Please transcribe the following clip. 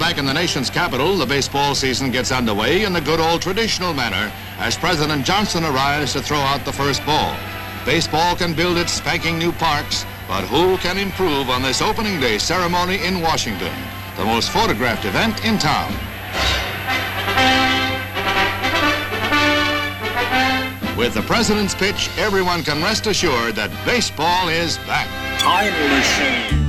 back in the nation's capital, the baseball season gets underway in the good old traditional manner as President Johnson arrives to throw out the first ball. Baseball can build its spanking new parks, but who can improve on this opening day ceremony in Washington, the most photographed event in town? With the president's pitch, everyone can rest assured that baseball is back. Time machine.